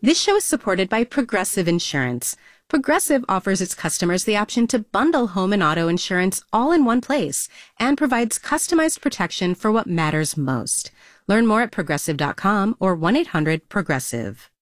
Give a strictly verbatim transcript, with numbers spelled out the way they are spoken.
This show is supported by Progressive Insurance. Progressive offers its customers the option to bundle home and auto insurance all in one place and provides customized protection for what matters most. Learn more at progressive dot com or one eight hundred progressive.